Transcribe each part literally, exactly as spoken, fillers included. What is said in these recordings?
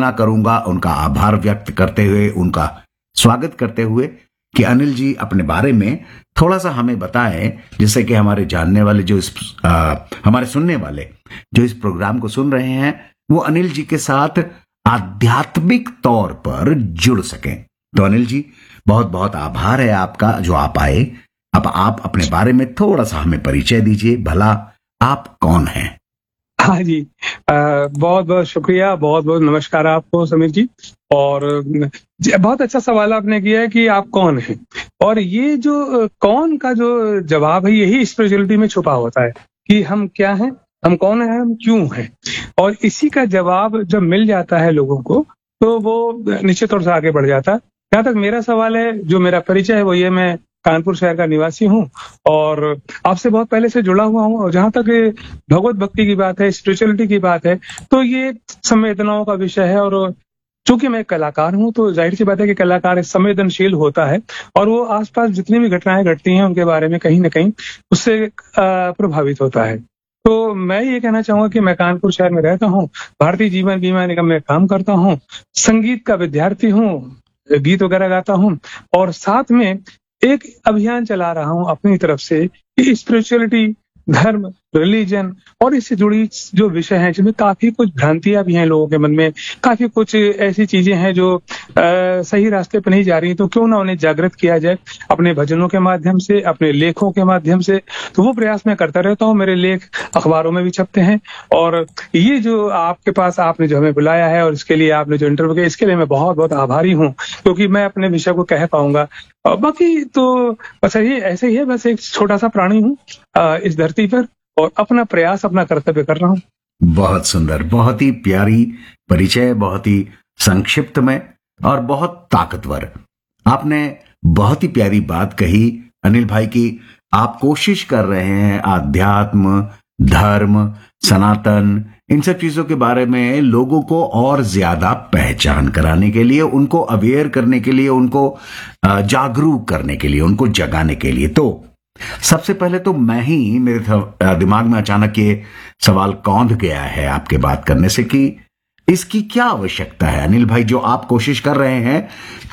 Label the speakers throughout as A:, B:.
A: ना करूंगा उनका आभार व्यक्त करते हुए, उनका स्वागत करते हुए कि अनिल जी अपने बारे में थोड़ा सा हमें बताएं, जिससे कि हमारे जानने वाले जो इस आ, हमारे सुनने वाले जो इस प्रोग्राम को सुन रहे हैं वो अनिल जी के साथ आध्यात्मिक तौर पर जुड़ सकें। तो अनिल जी, बहुत बहुत आभार है आपका जो आप आए। अब आप अपने बारे में थोड़ा सा हमें परिचय दीजिए, भला आप कौन हैं?
B: हाँ जी, आ, बहुत बहुत शुक्रिया, बहुत बहुत नमस्कार आपको समीर जी। और ज- बहुत अच्छा सवाल आपने किया है कि आप कौन हैं। और ये जो अ, कौन का जो जवाब है यही स्पिरिचुअलिटी में छुपा होता है कि हम क्या हैं, हम कौन हैं, हम क्यों हैं। और इसी का जवाब जब मिल जाता है लोगों को तो वो निश्चित तौर से आगे बढ़ जाता है। जहाँ तक मेरा सवाल है, जो मेरा परिचय है वो ये, मैं कानपुर शहर का निवासी हूँ और आपसे बहुत पहले से जुड़ा हुआ हूँ। और जहाँ तक ये भगवत भक्ति की बात है, स्पिरिचुअलिटी की बात है, तो ये संवेदनाओं का विषय है। और चूंकि मैं एक कलाकार हूँ तो जाहिर सी बात है कि कलाकार संवेदनशील होता है और वो आसपास जितनी भी घटनाएं घटती हैं उनके बारे में कहीं ना कहीं उससे अ, प्रभावित होता है। तो मैं ये कहना चाहूंगा कि मैं कानपुर शहर में रहता हूँ, भारतीय जीवन बीमा निगम में काम करता हूँ, संगीत का विद्यार्थी हूँ, गीत वगैरह गाता हूँ और साथ में एक अभियान चला रहा हूँ अपनी तरफ से कि स्पिरिचुअलिटी, धर्म, रिलीजन और इससे जुड़ी जो विषय हैं जिनमें काफी कुछ भ्रांतियां भी हैं लोगों के मन में, काफी कुछ ऐसी चीजें हैं जो आ, सही रास्ते पर नहीं जा रही, तो क्यों ना उन्हें जागृत किया जाए अपने भजनों के माध्यम से, अपने लेखों के माध्यम से। तो वो प्रयास मैं करता रहता हूँ, मेरे लेख अखबारों में भी छपते हैं। और ये जो आपके पास आपने जो हमें बुलाया है और इसके लिए आपने जो इंटरव्यू किया, इसके लिए मैं बहुत बहुत आभारी हूँ, क्योंकि मैं अपने विषय को कह पाऊंगा। और बाकी तो बस ये ऐसे ही है, बस एक छोटा सा प्राणी हूँ अ, इस धरती पर और अपना प्रयास, अपना कर्तव्य कर रहा हूँ।
A: बहुत सुंदर, बहुत ही प्यारी परिचय, बहुत ही संक्षिप्त में और बहुत ताकतवर। आपने बहुत ही प्यारी बात कही अनिल भाई की आप कोशिश कर रहे हैं आध्यात्म, धर्म, सनातन, इन सब चीजों के बारे में लोगों को और ज्यादा पहचान कराने के लिए, उनको अवेयर करने के लिए, उनको अ, जागरूक करने के लिए, उनको जगाने के लिए। तो सबसे पहले तो मैं ही, मेरे थ- दिमाग में अचानक ये सवाल कौंध गया है आपके बात करने से कि इसकी क्या आवश्यकता है अनिल भाई, जो आप कोशिश कर रहे हैं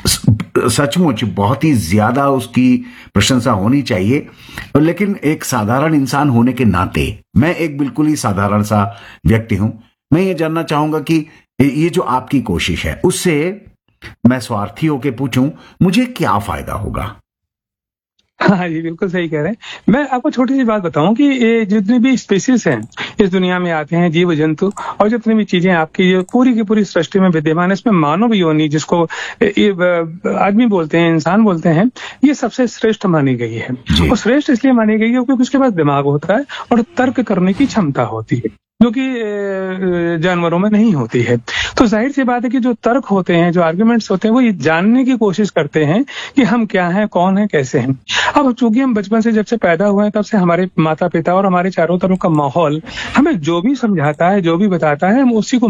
A: स- सचमुच बहुत ही ज्यादा उसकी प्रशंसा होनी चाहिए। लेकिन एक साधारण इंसान होने के नाते, मैं एक बिल्कुल ही साधारण सा व्यक्ति हूं, मैं ये जानना चाहूंगा कि ये जो आपकी कोशिश है उससे मैं स्वार्थी होके पूछूं, मुझे क्या फायदा होगा?
B: हाँ जी, बिल्कुल सही कह रहे हैं। मैं आपको छोटी सी बात बताऊं कि ये जितनी भी स्पीसीज हैं इस दुनिया में आते हैं, जीव जंतु, और जितनी भी चीजें आपकी जो पूरी की पूरी सृष्टि में विद्यमान है, इसमें मानव योनि, जिसको ये आदमी बोलते हैं, इंसान बोलते हैं, ये सबसे श्रेष्ठ मानी गई है।
A: जी।
B: और श्रेष्ठ इसलिए मानी गई है क्योंकि उसके पास दिमाग होता है और तर्क करने की क्षमता होती है, जो कि अ, जानवरों में नहीं होती है। तो जाहिर सी बात है कि जो तर्क होते हैं, जो आर्गुमेंट्स होते हैं, वो ये जानने की कोशिश करते हैं कि हम क्या हैं, कौन है, कैसे हैं। अब चूंकि हम बचपन से जब से पैदा हुए हैं तब से हमारे माता पिता और हमारे चारों तरफ का माहौल हमें जो भी समझाता है, जो भी बताता है, हम उसी को